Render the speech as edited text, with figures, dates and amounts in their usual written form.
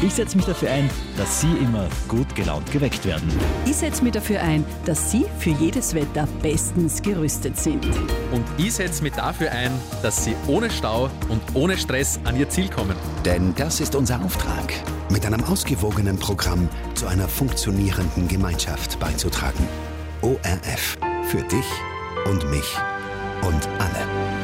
Ich setze mich dafür ein, dass Sie immer gut gelaunt geweckt werden. Ich setze mich dafür ein, dass Sie für jedes Wetter bestens gerüstet sind. Und ich setze mich dafür ein, dass Sie ohne Stau und ohne Stress an Ihr Ziel kommen. Denn das ist unser Auftrag, mit einem ausgewogenen Programm zu einer funktionierenden Gemeinschaft beizutragen. ORF. Für dich und mich und alle.